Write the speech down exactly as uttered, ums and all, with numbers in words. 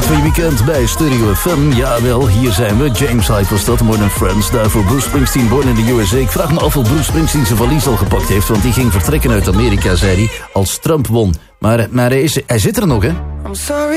eind van je weekend bij Stereo F M. Jawel, hier zijn we. James Hype was dat, More Than Friends. Daarvoor Bruce Springsteen, Born in the U S A. Ik vraag me af of Bruce Springsteen zijn valies al gepakt heeft, want die ging vertrekken uit Amerika, zei hij, als Trump won. Maar, maar hij, is, hij zit er nog, hè? I'm sorry.